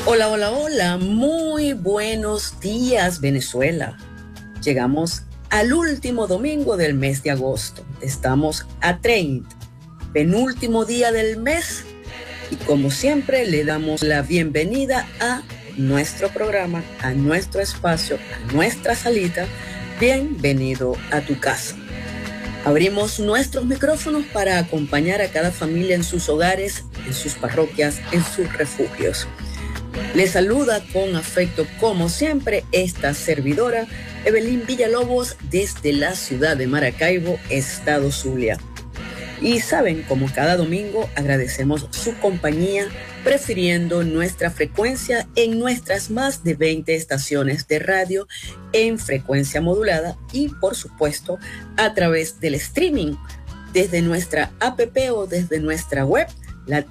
Hola, hola, hola, muy buenos días, Venezuela. Llegamos al último domingo del mes de agosto. Estamos a 30, penúltimo día del mes. Y como siempre, le damos la bienvenida a nuestro programa, a nuestro espacio, a nuestra salita. Bienvenido a tu casa. Abrimos nuestros micrófonos para acompañar a cada familia en sus hogares, en sus parroquias, en sus refugios. Les saluda con afecto, como siempre, esta servidora, Evelyn Villalobos, desde la ciudad de Maracaibo, estado Zulia. Y saben, como cada domingo, agradecemos su compañía, prefiriendo nuestra frecuencia en nuestras más de 20 estaciones de radio en frecuencia modulada y, por supuesto, a través del streaming, desde nuestra app o desde nuestra web, la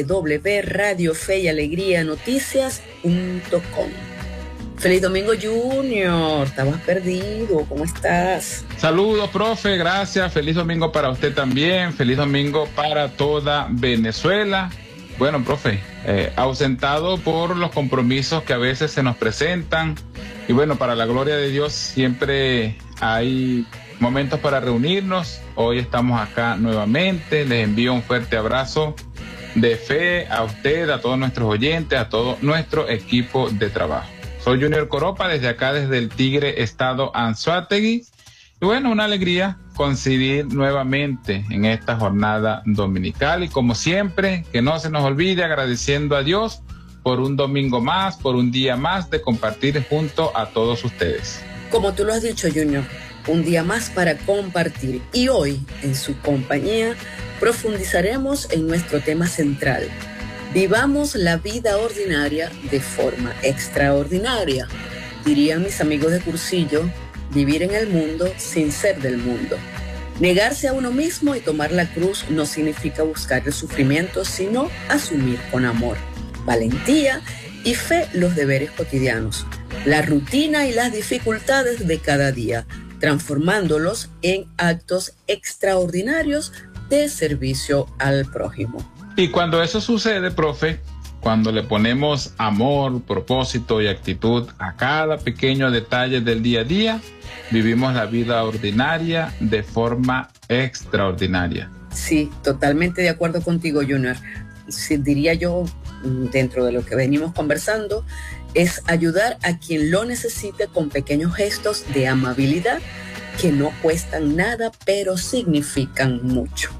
www.radiofeyalegrianoticias.com. Feliz domingo, Junior. Estabas perdido. ¿Cómo estás? Saludos, profe. Gracias. Feliz domingo para usted también. Feliz domingo para toda Venezuela. Bueno, profe, ausentado por los compromisos que a veces se nos presentan. Y bueno, para la gloria de Dios siempre hay momentos para reunirnos. Hoy estamos acá nuevamente. Les envío un fuerte abrazo de fe a usted, a todos nuestros oyentes, a todo nuestro equipo de trabajo. Soy Junior Coropa, desde acá, desde el Tigre, estado Anzoátegui. Y bueno, una alegría coincidir nuevamente en esta jornada dominical. Y como siempre, que no se nos olvide, agradeciendo a Dios por un domingo más, por un día más de compartir junto a todos ustedes. Como tú lo has dicho, Junior, un día más para compartir. Y hoy, en su compañía, profundizaremos en nuestro tema central. Vivamos la vida ordinaria de forma extraordinaria. Dirían mis amigos de cursillo, vivir en el mundo sin ser del mundo. Negarse a uno mismo y tomar la cruz no significa buscar el sufrimiento, sino asumir con amor, valentía y fe los deberes cotidianos, la rutina y las dificultades de cada día, transformándolos en actos extraordinarios de servicio al prójimo. Y cuando eso sucede, profe, cuando le ponemos amor, propósito y actitud a cada pequeño detalle del día a día, vivimos la vida ordinaria de forma extraordinaria. Sí, totalmente de acuerdo contigo, Junior. Sí, diría yo, dentro de lo que venimos conversando, es ayudar a quien lo necesite con pequeños gestos de amabilidad que no cuestan nada, pero significan mucho.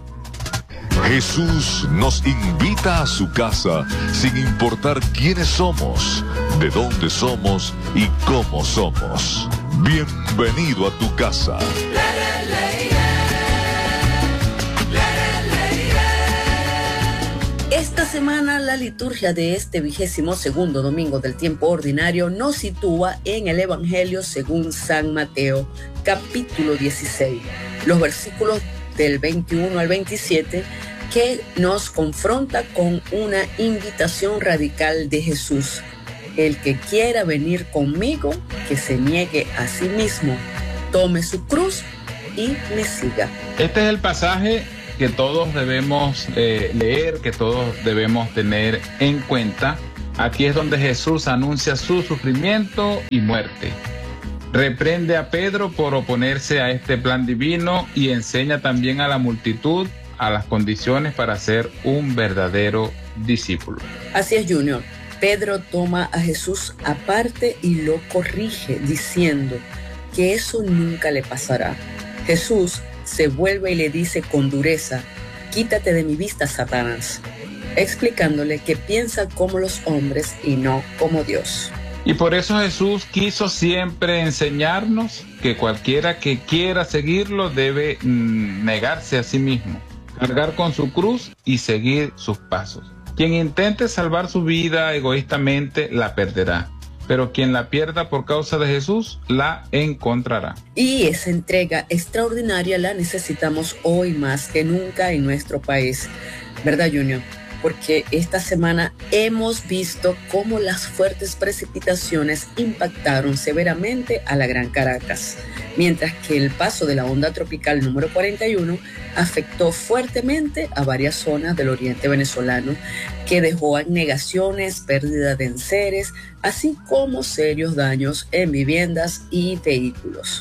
Jesús nos invita a su casa sin importar quiénes somos, de dónde somos y cómo somos. Bienvenido a tu casa. Esta semana la liturgia de este 22º domingo del tiempo ordinario nos sitúa en el Evangelio según San Mateo, capítulo 16, los versículos del 21 al 27, que nos confronta con una invitación radical de Jesús. El que quiera venir conmigo, que se niegue a sí mismo, tome su cruz y me siga. Este es el pasaje que todos debemos leer, que todos debemos tener en cuenta. Aquí es donde Jesús anuncia su sufrimiento y muerte. Reprende a Pedro por oponerse a este plan divino y enseña también a la multitud a las condiciones para ser un verdadero discípulo. Así es, Junior. Pedro toma a Jesús aparte y lo corrige, diciendo que eso nunca le pasará. Jesús se vuelve y le dice con dureza: quítate de mi vista, Satanás, explicándole que piensa como los hombres y no como Dios. Y por eso Jesús quiso siempre enseñarnos que cualquiera que quiera seguirlo debe negarse a sí mismo, cargar con su cruz y seguir sus pasos. Quien intente salvar su vida egoístamente la perderá, pero quien la pierda por causa de Jesús la encontrará. Y esa entrega extraordinaria la necesitamos hoy más que nunca en nuestro país, ¿verdad, Junior? Porque esta semana hemos visto cómo las fuertes precipitaciones impactaron severamente a la Gran Caracas. mientras que el paso de la onda tropical número 41 afectó fuertemente a varias zonas del oriente venezolano, que dejó anegaciones, pérdida de enseres, así como serios daños en viviendas y vehículos.